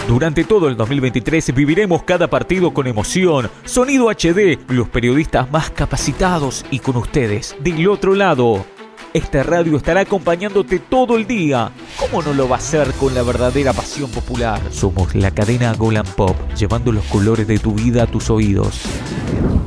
Durante todo el 2023 viviremos cada partido con emoción, sonido HD, los periodistas más capacitados y con ustedes del otro lado. Esta radio estará acompañándote todo el día. ¿Cómo no lo va a hacer con la verdadera pasión popular? Somos la cadena Golan Pop, llevando los colores de tu vida a tus oídos.